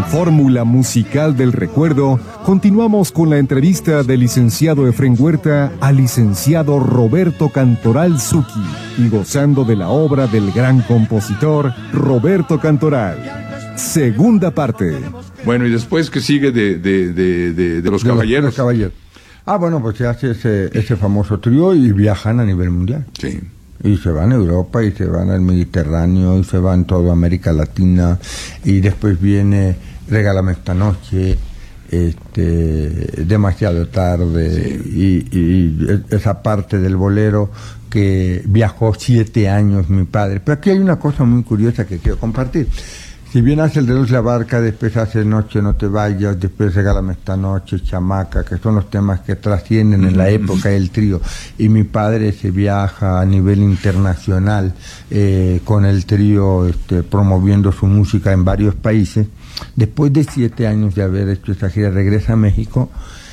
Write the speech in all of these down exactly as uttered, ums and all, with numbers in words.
Fórmula musical del recuerdo, continuamos con la entrevista del licenciado Efrén Huerta al licenciado Roberto Cantoral Zucchi y gozando de la obra del gran compositor Roberto Cantoral. Segunda parte. Bueno, y después, ¿qué sigue de, de, de, de, de los de caballeros? Los, los caballeros. Ah, bueno, pues se hace ese, ese famoso trío y viajan a nivel mundial. Sí. Y se van a Europa, y se van al Mediterráneo, y se van toda América Latina, y después viene Regálame esta noche, este, Demasiado tarde, sí. y, y esa parte del bolero que viajó siete años mi padre. Pero aquí hay una cosa muy curiosa que quiero compartir. Si bien hace el de Luz la Barca, después hace Noche no te vayas, después Regálame esta noche, Chamaca, que son los temas que trascienden en la época del trío. Y mi padre se viaja a nivel internacional eh, con el trío, este, promoviendo su música en varios países. Después de siete años de haber hecho esta gira, regresa a México.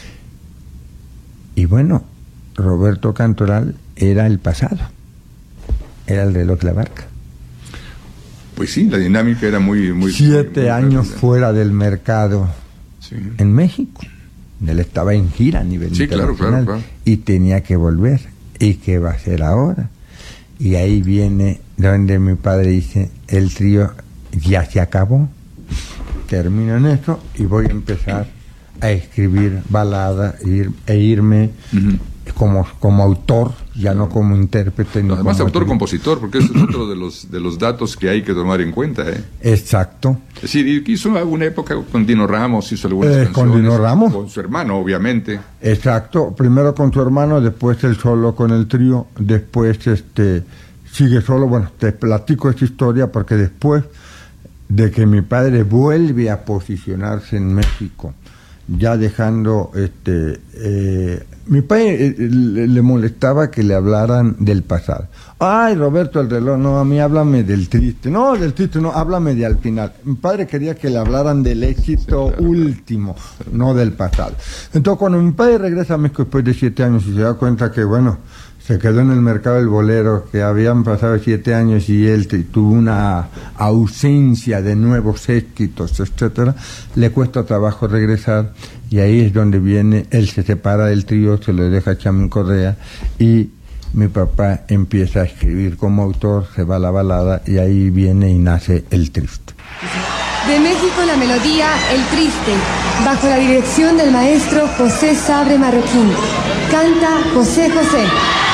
Y bueno, Roberto Cantoral era el pasado, era el reloj de la barca. Pues sí, la dinámica era muy... muy Siete muy, muy años rápida. fuera del mercado, sí, en México. Él estaba en gira a nivel sí, internacional, claro, claro, claro. Y tenía que volver. ¿Y qué va a hacer ahora? Y ahí viene donde mi padre dice, el trío ya se acabó, termino en esto y voy a empezar a escribir baladas e, ir, e irme... Uh-huh. Como, como autor, ya no como intérprete. No, además como autor-compositor, porque eso es otro de los de los datos que hay que tomar en cuenta. ¿eh? Exacto. Es decir, hizo alguna época con Dino Ramos, hizo algunas eh, canciones. Con Dino Ramos. Con su hermano, obviamente. Exacto. Primero con su hermano, después él solo con el trío, después este sigue solo. Bueno, te platico esta historia porque después de que mi padre vuelve a posicionarse en México, ya dejando este eh, mi padre eh, le, le molestaba que le hablaran del pasado. Ay, Roberto, el reloj, no, a mí háblame del triste. No, del triste no, háblame de al final. Mi padre quería que le hablaran del éxito sí, claro, último, no del pasado. Entonces, cuando mi padre regresa a México después de siete años y se da cuenta que, bueno, se quedó en el mercado del bolero, que habían pasado siete años y él te, tuvo una ausencia de nuevos éxitos, etcétera, le cuesta trabajo regresar, y ahí es donde viene, él se separa del trío, se lo deja a Chamín Correa, y mi papá empieza a escribir como autor, se va a la balada, y ahí viene y nace El Triste. De México la melodía El Triste, bajo la dirección del maestro José Sabre Marroquín. Canta José José.